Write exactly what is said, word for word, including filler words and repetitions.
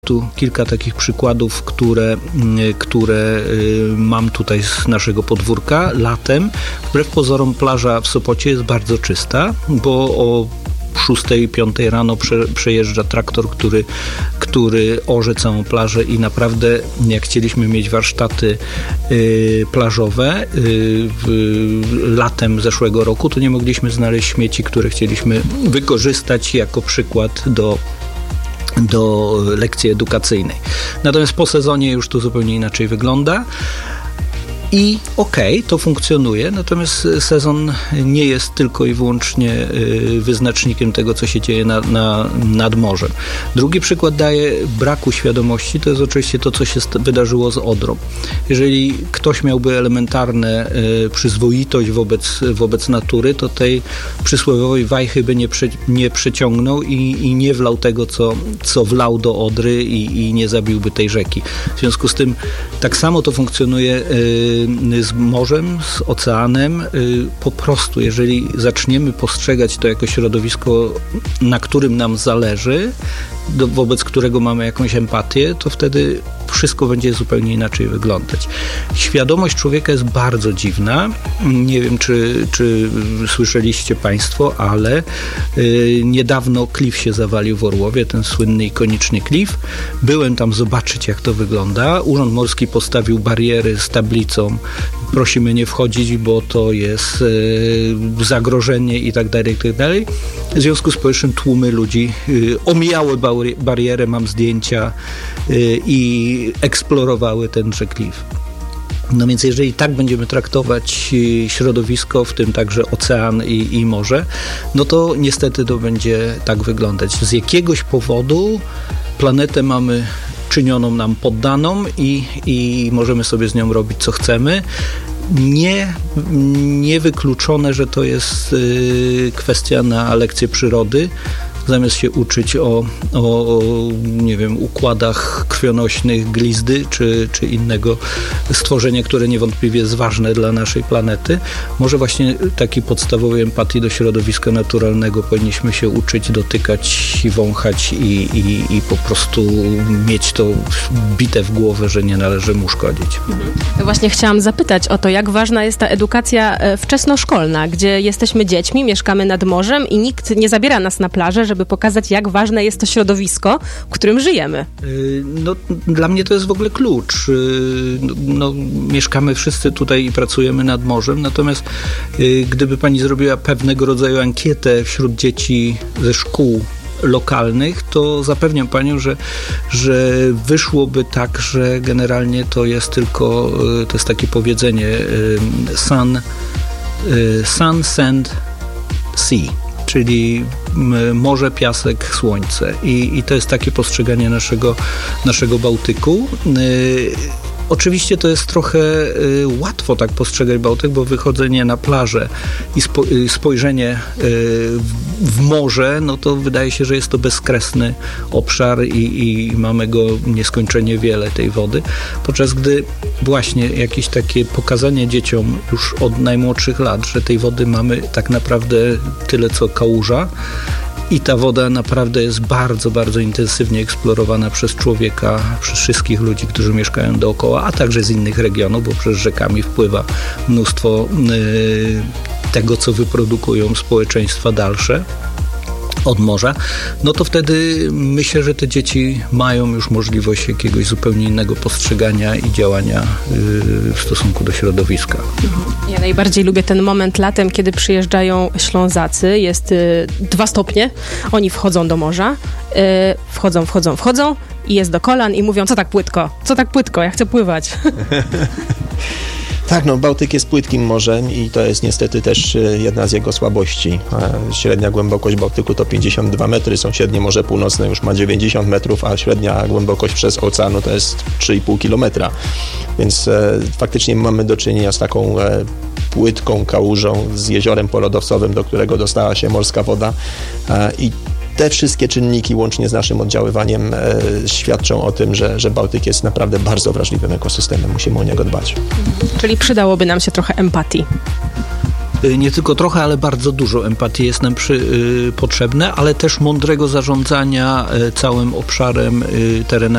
Tu kilka takich przykładów, które, które mam tutaj z naszego podwórka latem. Wbrew pozorom plaża w Sopocie jest bardzo czysta, bo o szóstej, piątej rano prze, przejeżdża traktor, który, który orze całą plażę i naprawdę jak chcieliśmy mieć warsztaty y, plażowe y, w, latem zeszłego roku, to nie mogliśmy znaleźć śmieci, które chcieliśmy wykorzystać jako przykład do do lekcji edukacyjnej. Natomiast po sezonie już to zupełnie inaczej wygląda. I okej, okay, to funkcjonuje, natomiast sezon nie jest tylko i wyłącznie wyznacznikiem tego, co się dzieje na, na, nad morzem. Drugi przykład daje braku świadomości, to jest oczywiście to, co się wydarzyło z Odrą. Jeżeli ktoś miałby elementarne przyzwoitość wobec, wobec natury, to tej przysłowiowej wajchy by nie, prze, nie przeciągnął i, i nie wlał tego, co, co wlał do Odry i, i nie zabiłby tej rzeki. W związku z tym tak samo to funkcjonuje z morzem, z oceanem. Po prostu, jeżeli zaczniemy postrzegać to jako środowisko, na którym nam zależy, do, wobec którego mamy jakąś empatię, to wtedy wszystko będzie zupełnie inaczej wyglądać. Świadomość człowieka jest bardzo dziwna. Nie wiem, czy, czy słyszeliście Państwo, ale y, niedawno klif się zawalił w Orłowie, ten słynny ikoniczny klif. Byłem tam zobaczyć, jak to wygląda. Urząd Morski postawił bariery z tablicą: prosimy nie wchodzić, bo to jest y, zagrożenie i tak dalej, i tak dalej. W związku z powyższym tłumy ludzi y, omijały barierę, mam zdjęcia y, i eksplorowały tenże klif. No więc jeżeli tak będziemy traktować środowisko, w tym także ocean i, i morze, no to niestety to będzie tak wyglądać. Z jakiegoś powodu planetę mamy czynioną nam poddaną i, i możemy sobie z nią robić, co chcemy. Nie, niewykluczone, że to jest y, kwestia na lekcję przyrody. Zamiast się uczyć o, o, o nie wiem, układach krwionośnych glizdy czy, czy innego stworzenia, które niewątpliwie jest ważne dla naszej planety, może właśnie takiej podstawowej empatii do środowiska naturalnego powinniśmy się uczyć, dotykać, wąchać i, i, i po prostu mieć to bite w głowę, że nie należy mu szkodzić. Ja właśnie chciałam zapytać o to, jak ważna jest ta edukacja wczesnoszkolna, gdzie jesteśmy dziećmi, mieszkamy nad morzem i nikt nie zabiera nas na plażę, żeby pokazać, jak ważne jest to środowisko, w którym żyjemy. No, dla mnie to jest w ogóle klucz. No, mieszkamy wszyscy tutaj i pracujemy nad morzem, natomiast gdyby pani zrobiła pewnego rodzaju ankietę wśród dzieci ze szkół lokalnych, to zapewniam panią, że, że wyszłoby tak, że generalnie to jest tylko, to jest takie powiedzenie sun, sun, sand, sea. Czyli morze, piasek, słońce. I, i to jest takie postrzeganie naszego, naszego Bałtyku. Yy, oczywiście to jest trochę y, łatwo tak postrzegać Bałtyk, bo wychodzenie na plażę i spo, y, spojrzenie y, w, w morze, no to wydaje się, że jest to bezkresny obszar i, i mamy go nieskończenie wiele, tej wody. Podczas gdy właśnie jakieś takie pokazanie dzieciom już od najmłodszych lat, że tej wody mamy tak naprawdę tyle co kałuża, i ta woda naprawdę jest bardzo, bardzo intensywnie eksplorowana przez człowieka, przez wszystkich ludzi, którzy mieszkają dookoła, a także z innych regionów, bo przez rzekami wpływa mnóstwo yy, tego, co wyprodukują społeczeństwa dalsze od morza, no to wtedy myślę, że te dzieci mają już możliwość jakiegoś zupełnie innego postrzegania i działania yy, w stosunku do środowiska. Ja najbardziej lubię ten moment latem, kiedy przyjeżdżają Ślązacy, jest y, dwa stopnie, oni wchodzą do morza, y, wchodzą, wchodzą, wchodzą i jest do kolan i mówią: co tak płytko, co tak płytko, ja chcę pływać. Tak, no Bałtyk jest płytkim morzem i to jest niestety też jedna z jego słabości. Średnia głębokość Bałtyku to pięćdziesiąt dwa metry, sąsiednie Morze Północne już ma dziewięćdziesiąt metrów, a średnia głębokość przez oceanu to jest trzy i pół kilometra. Więc e, faktycznie mamy do czynienia z taką e, płytką kałużą, z jeziorem polodowcowym, do którego dostała się morska woda e, i te wszystkie czynniki, łącznie z naszym oddziaływaniem, e, świadczą o tym, że, że Bałtyk jest naprawdę bardzo wrażliwym ekosystemem. Musimy o niego dbać. Czyli przydałoby nam się trochę empatii. Nie tylko trochę, ale bardzo dużo empatii jest nam przy, y, potrzebne, ale też mądrego zarządzania y, całym obszarem, y, terenami